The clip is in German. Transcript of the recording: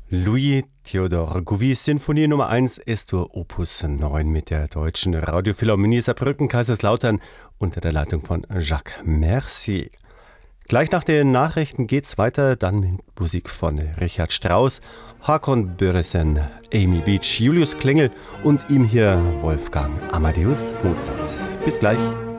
Louis Theodor Gouvis Sinfonie Nummer 1 S-Dur Opus 9 mit der Deutschen Radiophilharmonie Saarbrücken Kaiserslautern unter der Leitung von Jacques Mercier. Gleich nach den Nachrichten geht's weiter, dann mit Musik von Richard Strauss, Håkon Børresen, Amy Beach, Julius Klingel und ihm hier Wolfgang Amadeus Mozart. Bis gleich.